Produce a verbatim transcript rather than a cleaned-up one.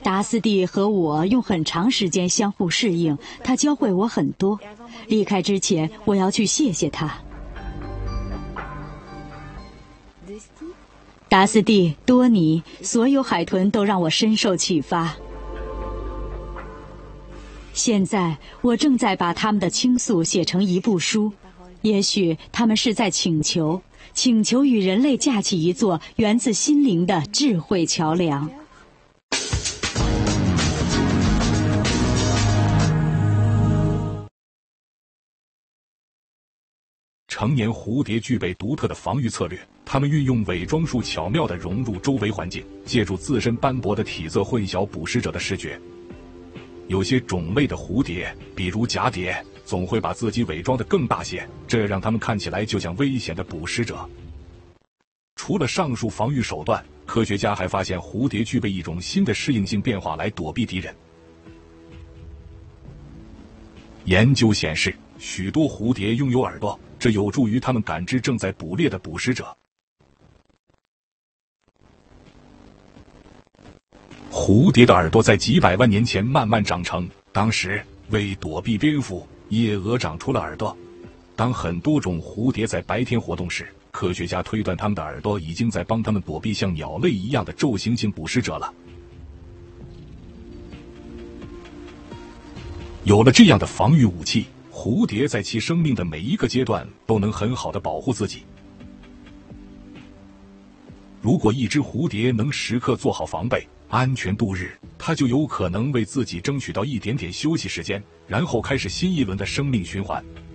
达斯蒂和我用很长时间相互适应，他教会我很多。离开之前，我要去谢谢他。达斯蒂、多尼，所有海豚都让我深受启发。现在我正在把他们的倾诉写成一部书，也许他们是在请求，请求与人类架起一座源自心灵的智慧桥梁。 成年蝴蝶具备独特的防御策略，它们运用伪装术巧妙地融入周围环境，借助自身斑驳的体色混淆捕食者的视觉。有些种类的蝴蝶，比如蛱蝶，总会把自己伪装得更大些，这让它们看起来就像危险的捕食者。除了上述防御手段，科学家还发现蝴蝶具备一种新的适应性变化来躲避敌人。研究显示，许多蝴蝶拥有耳朵，这有助于它们感知正在捕猎的捕食者。蝴蝶的耳朵在几百万年前慢慢长成，当时为躲避蝙蝠，夜蛾长出了耳朵。当很多种蝴蝶在白天活动时，科学家推断它们的耳朵已经在帮它们躲避像鸟类一样的昼行性捕食者了。有了这样的防御武器，蝴蝶在其生命的每一个阶段都能很好的保护自己。如果一只蝴蝶能时刻做好防备，安全度日，它就有可能为自己争取到一点点休息时间，然后开始新一轮的生命循环。